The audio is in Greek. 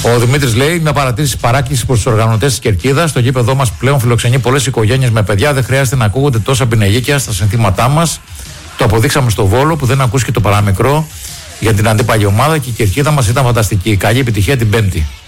Ο Δημήτρης λέει: μια παρατήρηση παράκληση προς τους οργανωτές της Κερκίδας. Το γήπεδό μας πλέον φιλοξενεί πολλές οικογένειες με παιδιά. Δεν χρειάζεται να ακούγονται τόσα πινελίκια στα συνθήματά μας. Το αποδείξαμε στο Βόλο που δεν ακούστηκε το παραμικρό για την αντίπαλη ομάδα και η Κερκίδα μας ήταν φανταστική. Καλή επιτυχία την Πέμπτη.